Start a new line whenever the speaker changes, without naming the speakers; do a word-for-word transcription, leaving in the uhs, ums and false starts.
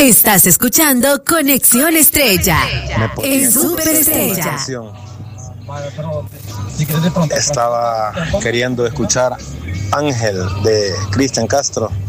Estás escuchando Conexión Estrella en Super Estrella.
Estaba queriendo escuchar Ángel de Cristian Castro